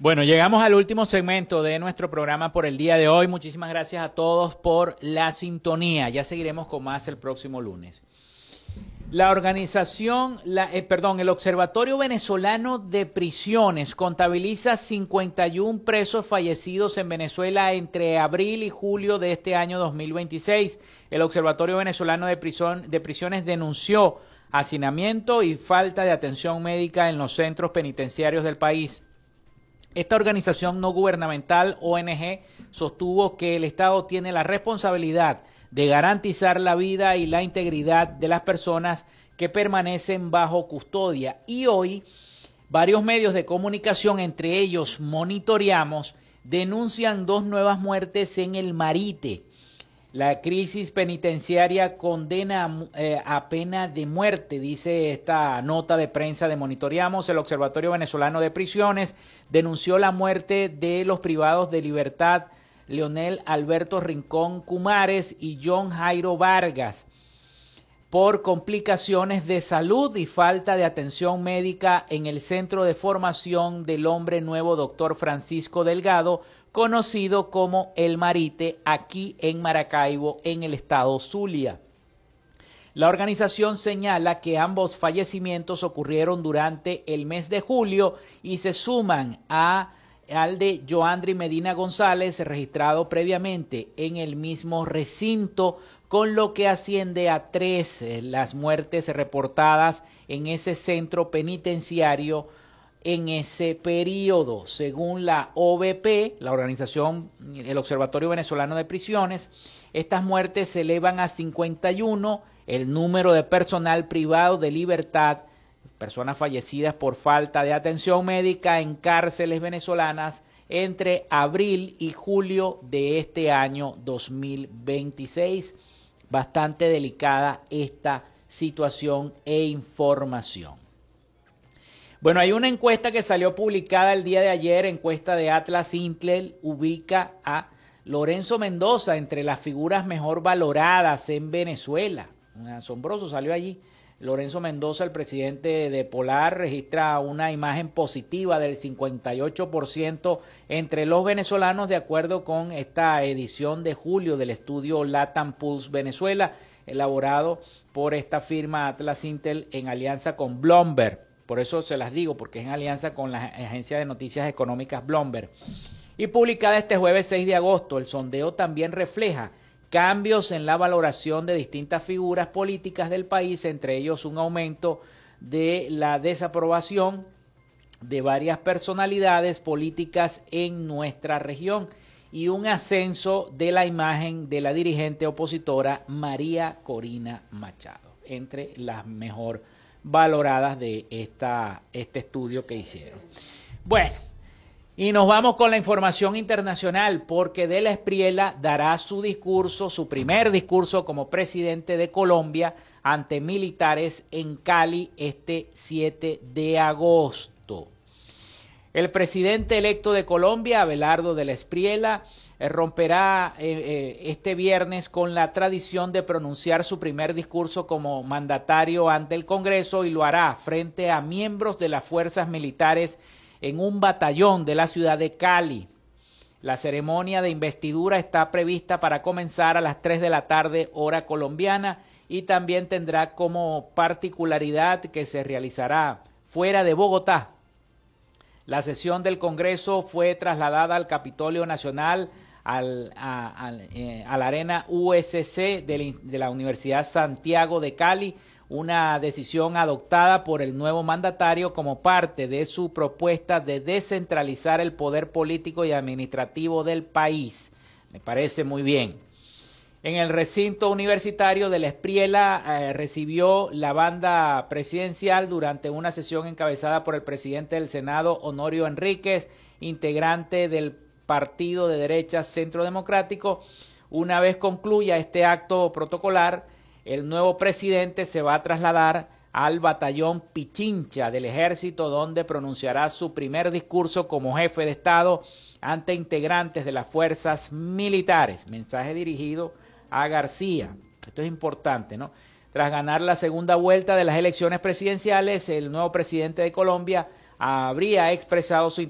Bueno, llegamos al último segmento de nuestro programa por el día de hoy. Muchísimas gracias a todos por la sintonía. Ya seguiremos con más el próximo lunes. La organización, el Observatorio Venezolano de Prisiones contabiliza 51 presos fallecidos en Venezuela entre abril y julio de este año 2026. El Observatorio Venezolano de Prisiones denunció hacinamiento y falta de atención médica en los centros penitenciarios del país. Esta organización no gubernamental, ONG, sostuvo que el Estado tiene la responsabilidad de garantizar la vida y la integridad de las personas que permanecen bajo custodia. Y hoy, varios medios de comunicación, entre ellos Monitoreamos, denuncian 2 nuevas muertes en el Marite. La crisis penitenciaria condena a pena de muerte, dice esta nota de prensa de Monitoreamos. El Observatorio Venezolano de Prisiones denunció la muerte de los privados de libertad Leonel Alberto Rincón Cumares y John Jairo Vargas por complicaciones de salud y falta de atención médica en el Centro de Formación del Hombre Nuevo Dr. Francisco Delgado, conocido como El Marite, aquí en Maracaibo, en el estado Zulia. La organización señala que ambos fallecimientos ocurrieron durante el mes de julio y se suman al de Joandri Medina González, registrado previamente en el mismo recinto, con lo que asciende a 3 las muertes reportadas en ese centro penitenciario en ese periodo. Según la OVP, la organización, el Observatorio Venezolano de Prisiones, estas muertes se elevan a 51, el número de personal privado de libertad, personas fallecidas por falta de atención médica en cárceles venezolanas entre abril y julio de este año 2026. Bastante delicada esta situación e información. Bueno, hay una encuesta que salió publicada el día de ayer, encuesta de Atlas Intel, ubica a Lorenzo Mendoza entre las figuras mejor valoradas en Venezuela. Asombroso, salió allí. Lorenzo Mendoza, el presidente de Polar, registra una imagen positiva del 58% entre los venezolanos, de acuerdo con esta edición de julio del estudio Latam Pulse Venezuela, elaborado por esta firma Atlas Intel en alianza con Bloomberg. Por eso se las digo, porque es en alianza con la agencia de noticias económicas Bloomberg. Y publicada este jueves 6 de agosto, el sondeo también refleja cambios en la valoración de distintas figuras políticas del país, entre ellos un aumento de la desaprobación de varias personalidades políticas en nuestra región y un ascenso de la imagen de la dirigente opositora María Corina Machado, entre las mejor valoradas de este estudio que hicieron. Bueno, y nos vamos con la información internacional, porque De la Espriella dará su primer discurso como presidente de Colombia ante militares en Cali este 7 de agosto. El presidente electo de Colombia, Abelardo De la Espriella, romperá este viernes con la tradición de pronunciar su primer discurso como mandatario ante el Congreso y lo hará frente a miembros de las fuerzas militares en un batallón de la ciudad de Cali. La ceremonia de investidura está prevista para comenzar a las 3 de la tarde, hora colombiana, y también tendrá como particularidad que se realizará fuera de Bogotá. La sesión del Congreso fue trasladada al Capitolio Nacional, a la arena USC de la Universidad Santiago de Cali, una decisión adoptada por el nuevo mandatario como parte de su propuesta de descentralizar el poder político y administrativo del país. Me parece muy bien. En el recinto universitario De la Espriella recibió la banda presidencial durante una sesión encabezada por el presidente del Senado, Honorio Enríquez, integrante del partido de derecha Centro Democrático. Una vez concluya este acto protocolar, el nuevo presidente se va a trasladar al batallón Pichincha del Ejército, donde pronunciará su primer discurso como jefe de Estado ante integrantes de las fuerzas militares. Mensaje dirigido a García. Esto es importante, ¿no? Tras ganar la segunda vuelta de las elecciones presidenciales, el nuevo presidente de Colombia habría expresado su